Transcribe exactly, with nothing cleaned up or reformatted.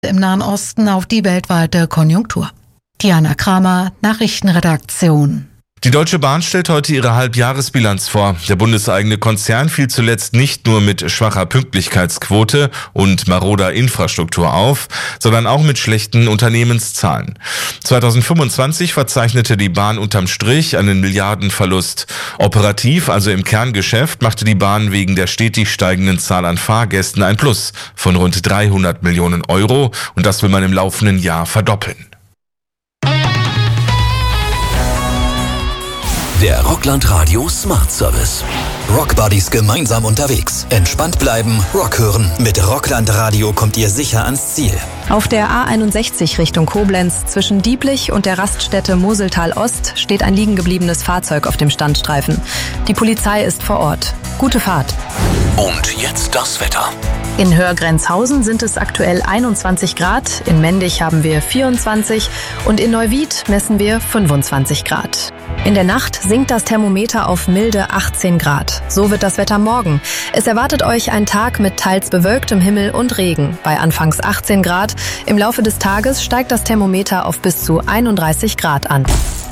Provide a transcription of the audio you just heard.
Im Nahen Osten auf die weltweite Konjunktur. Diana Kramer, Nachrichtenredaktion. Die Deutsche Bahn stellt heute ihre Halbjahresbilanz vor. Der bundeseigene Konzern fiel zuletzt nicht nur mit schwacher Pünktlichkeitsquote und maroder Infrastruktur auf, sondern auch mit schlechten Unternehmenszahlen. zweitausendfünfundzwanzig verzeichnete die Bahn unterm Strich einen Milliardenverlust. Operativ, also im Kerngeschäft, machte die Bahn wegen der stetig steigenden Zahl an Fahrgästen ein Plus von rund dreihundert Millionen Euro, und das will man im laufenden Jahr verdoppeln. Der Rockland Radio Smart Service. Rockbuddies gemeinsam unterwegs. Entspannt bleiben, Rock hören. Mit Rockland Radio kommt ihr sicher ans Ziel. Auf der A einundsechzig Richtung Koblenz zwischen Dieblich und der Raststätte Moseltal Ost steht ein liegengebliebenes Fahrzeug auf dem Standstreifen. Die Polizei ist vor Ort. Gute Fahrt. Und jetzt das Wetter. In Hörgrenzhausen sind es aktuell einundzwanzig Grad, in Mendig haben wir vierundzwanzig und in Neuwied messen wir fünfundzwanzig Grad. In der Nacht sinkt das Thermometer auf milde achtzehn Grad. So wird das Wetter morgen. Es erwartet euch ein Tag mit teils bewölktem Himmel und Regen. Bei anfangs achtzehn Grad. Im Laufe des Tages steigt das Thermometer auf bis zu einunddreißig Grad an.